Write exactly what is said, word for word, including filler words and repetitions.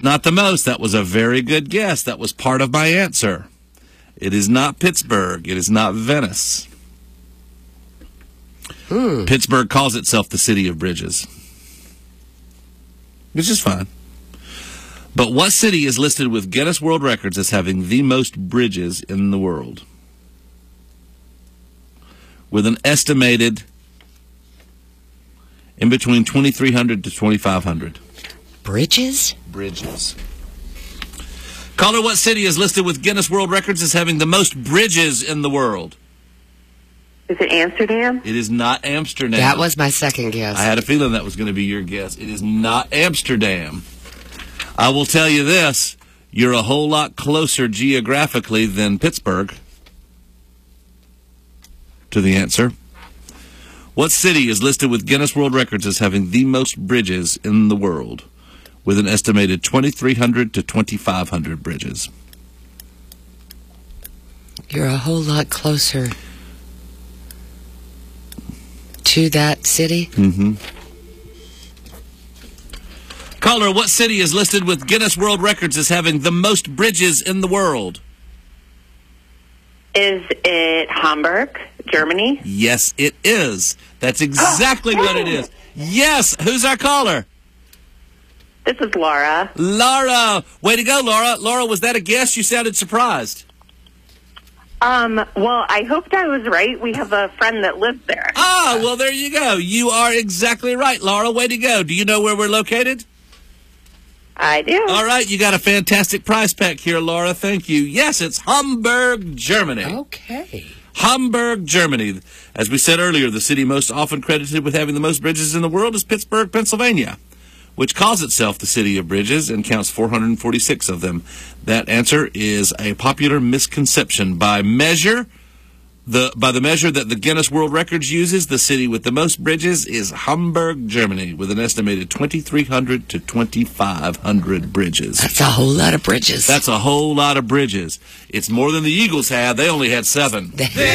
not the most. That was a very good guess. That was part of my answer. It is not Pittsburgh. It is not Venice. Hmm. Pittsburgh calls itself the city of bridges, which is fine. But what city is listed with Guinness World Records as having the most bridges in the world? With an estimated in between twenty-three hundred to twenty-five hundred. Bridges? Bridges. Caller, what city is listed with Guinness World Records as having the most bridges in the world? Is it Amsterdam? It is not Amsterdam. That was my second guess. I had a feeling that was going to be your guess. It is not Amsterdam. I will tell you this. You're a whole lot closer geographically than Pittsburgh to the answer. What city is listed with Guinness World Records as having the most bridges in the world, with an estimated twenty-three hundred to twenty-five hundred bridges? You're a whole lot closer to that city? Mm-hmm. Caller, what city is listed with Guinness World Records as having the most bridges in the world? Is it Hamburg, Germany? Yes, it is. That's exactly what it is. Yes. Who's our caller? This is Laura. Laura. Way to go, Laura. Laura, was that a guess? You sounded surprised. Um, well, I hoped I was right. We have a friend that lives there. Ah, well, there you go. You are exactly right, Laura. Way to go. Do you know where we're located? I do. All right, you got a fantastic prize pack here, Laura. Thank you. Yes, it's Hamburg, Germany. Okay. Hamburg, Germany. As we said earlier, the city most often credited with having the most bridges in the world is Pittsburgh, Pennsylvania, which calls itself the city of bridges and counts four hundred forty-six of them. That answer is a popular misconception. By measure, the by the measure that the Guinness World Records uses, the city with the most bridges is Hamburg, Germany, with an estimated twenty-three hundred to twenty-five hundred bridges. That's a whole lot of bridges. That's a whole lot of bridges. It's more than the Eagles had. They only had seven.